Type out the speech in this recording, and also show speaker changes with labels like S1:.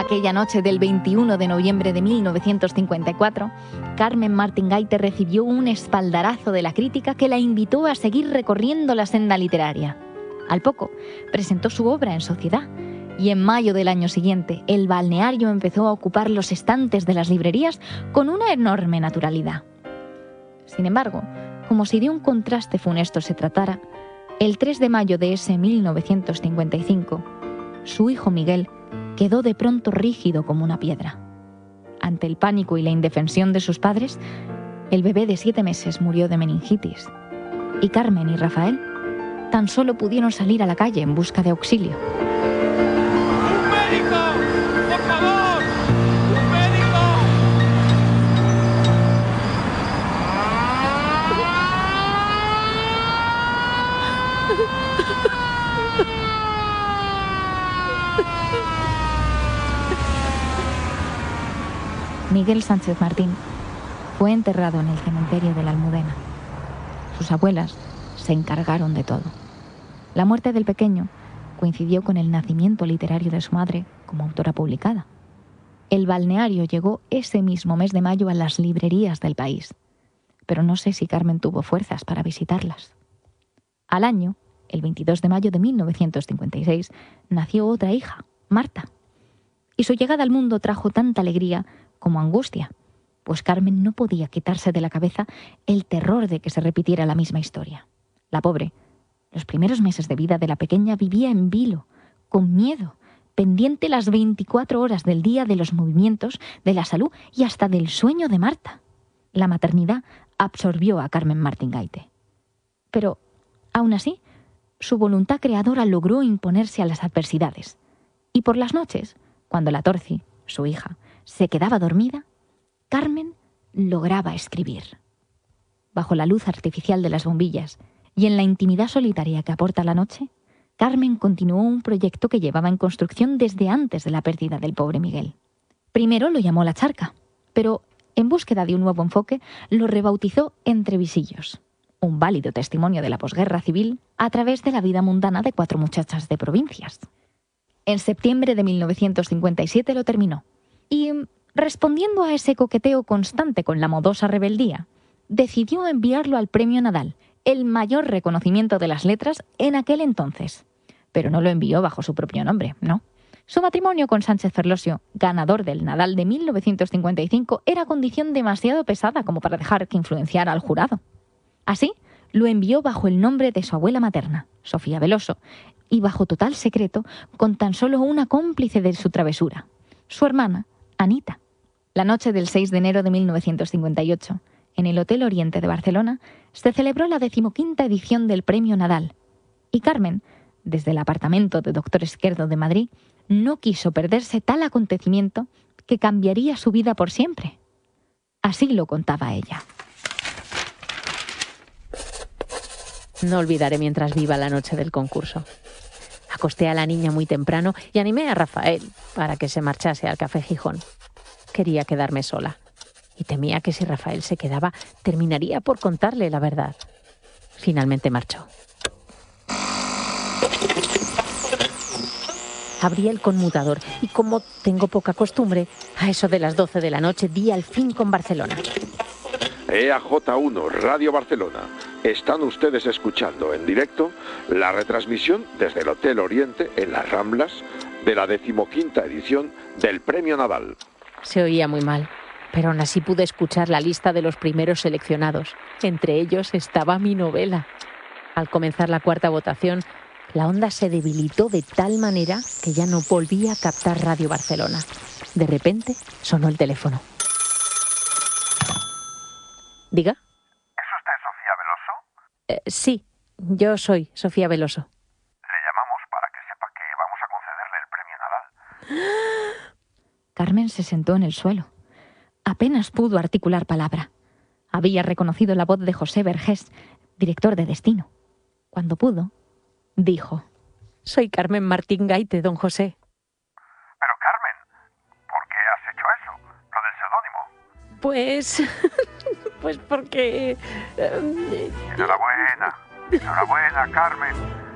S1: Aquella noche del 21 de noviembre de 1954, Carmen Martín Gaite recibió un espaldarazo de la crítica que la invitó a seguir recorriendo la senda literaria. Al poco, presentó su obra en sociedad y en mayo del año siguiente, el balneario empezó a ocupar los estantes de las librerías con una enorme naturalidad. Sin embargo, como si de un contraste funesto se tratara, el 3 de mayo de ese 1955, su hijo Miguel quedó de pronto rígido como una piedra. Ante el pánico y la indefensión de sus padres, el bebé de 7 meses murió de meningitis y Carmen y Rafael tan solo pudieron salir a la calle en busca de auxilio.
S2: ¡Un médico! ¡Por favor! ¡Un médico!
S1: Miguel Sánchez Martín fue enterrado en el cementerio de la Almudena. Sus abuelas se encargaron de todo. La muerte del pequeño coincidió con el nacimiento literario de su madre como autora publicada. El balneario llegó ese mismo mes de mayo a las librerías del país, pero no sé si Carmen tuvo fuerzas para visitarlas. Al año, el 22 de mayo de 1956, nació otra hija, Marta, y su llegada al mundo trajo tanta alegría como angustia, pues Carmen no podía quitarse de la cabeza el terror de que se repitiera la misma historia. La pobre, los primeros meses de vida de la pequeña vivía en vilo, con miedo, pendiente las 24 horas del día de los movimientos, de la salud y hasta del sueño de Marta. La maternidad absorbió a Carmen Martín Gaite. Pero, aún así, su voluntad creadora logró imponerse a las adversidades. Y por las noches, cuando la Torci, su hija, se quedaba dormida, Carmen lograba escribir. Bajo la luz artificial de las bombillas y en la intimidad solitaria que aporta la noche, Carmen continuó un proyecto que llevaba en construcción desde antes de la pérdida del pobre Miguel. Primero lo llamó La Charca, pero en búsqueda de un nuevo enfoque lo rebautizó Entre Visillos, un válido testimonio de la posguerra civil a través de la vida mundana de 4 muchachas de provincias. En septiembre de 1957 lo terminó y, respondiendo a ese coqueteo constante con la modosa rebeldía, decidió enviarlo al Premio Nadal, el mayor reconocimiento de las letras en aquel entonces. Pero no lo envió bajo su propio nombre, no. Su matrimonio con Sánchez Ferlosio, ganador del Nadal de 1955, era condición demasiado pesada como para dejar que influenciara al jurado. Así, lo envió bajo el nombre de su abuela materna, Sofía Veloso, y bajo total secreto con tan solo una cómplice de su travesura, su hermana, Anita. La noche del 6 de enero de 1958, en el Hotel Oriente de Barcelona, se celebró la 15ª edición del Premio Nadal, y Carmen, desde el apartamento de Doctor Esquerdo de Madrid, no quiso perderse tal acontecimiento que cambiaría su vida por siempre. Así lo contaba ella.
S3: No olvidaré mientras viva la noche del concurso. Acosté a la niña muy temprano y animé a Rafael para que se marchase al Café Gijón. Quería quedarme sola y temía que si Rafael se quedaba, terminaría por contarle la verdad. Finalmente marchó. Abrí el conmutador y, como tengo poca costumbre, a eso de las 12 de la noche di al fin con Barcelona.
S4: EAJ1 Radio Barcelona. Están ustedes escuchando en directo la retransmisión desde el Hotel Oriente en Las Ramblas de la 15ª edición del Premio Nadal.
S3: Se oía muy mal, pero aún así pude escuchar la lista de los primeros seleccionados. Entre ellos estaba mi novela. Al comenzar la 4ª votación, la onda se debilitó de tal manera que ya no volvía a captar Radio Barcelona. De repente sonó el teléfono. ¿Diga?
S5: ¿Es usted Sofía Veloso?
S3: Sí, yo soy Sofía Veloso.
S5: Le llamamos para que sepa que vamos a concederle el Premio Nadal.
S1: Carmen se sentó en el suelo. Apenas pudo articular palabra. Había reconocido la voz de José Vergés, director de Destino. Cuando pudo, dijo:
S3: Soy Carmen Martín Gaite, don José.
S5: Pero Carmen, ¿por qué has hecho eso? Lo del seudónimo.
S3: Pues porque...
S5: Enhorabuena, Carmen.